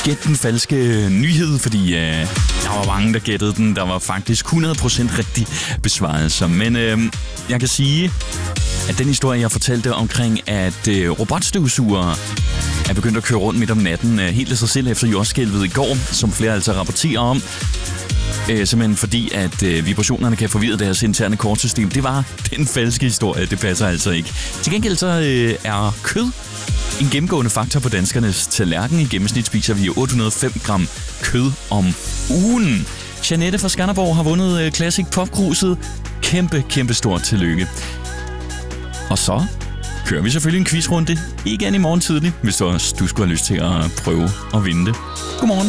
gætte den falske nyhed, fordi der var mange, der gættede den. Der var faktisk 100% rigtig besvarelser. Men jeg kan sige, at den historie, jeg fortalte omkring, at robotstøvsugere er begyndt at køre rundt midt om natten helt af sig selv efter jordskælvet i går, som flere altså rapporterer om. Simpelthen fordi, at vibrationerne kan forvirre deres interne kortsystem. Det var den falske historie. Det passer altså ikke. Til gengæld så er kød en gennemgående faktor på danskernes tallerken. I gennemsnit spiser vi 805 gram kød om ugen. Jeanette fra Skanderborg har vundet Classic Popkruset. Kæmpe stort tillykke. Og så kører vi selvfølgelig en quizrunde igen i morgen tidlig, hvis du skulle have lyst til at prøve at vinde det. Godmorgen.